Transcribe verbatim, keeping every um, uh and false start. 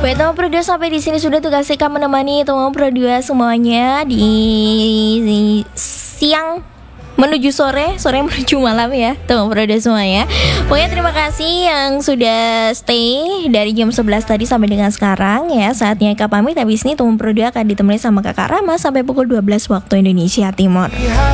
Baik teman Pro dua, sampai di sini sudah tugas saya menemani teman Pro dua semuanya di, di siang menuju sore, sore menuju malam ya teman Pro dua semuanya. Pokoknya terima kasih yang sudah stay dari jam sebelas tadi sampai dengan sekarang ya. Saatnya Kak pamit, habis ini teman Pro dua akan ditemani sama Kakak Rama sampai pukul dua belas waktu Indonesia Timur.